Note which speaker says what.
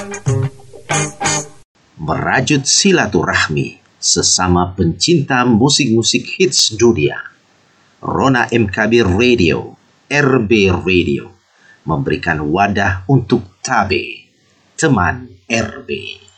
Speaker 1: Merajut silaturahmi sesama pencinta musik-musik hits dunia. Rona M. Kabir Radio, RB Radio, memberikan wadah untuk Tabe, teman RB.